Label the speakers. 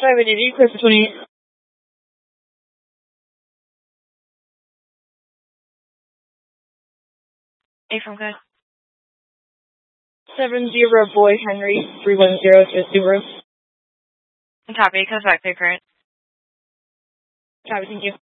Speaker 1: 580, clear for 28.
Speaker 2: From good.
Speaker 1: 70 Boy Henry 310 to Subaru.
Speaker 2: Copy, comes back to current.
Speaker 1: Copy, thank you.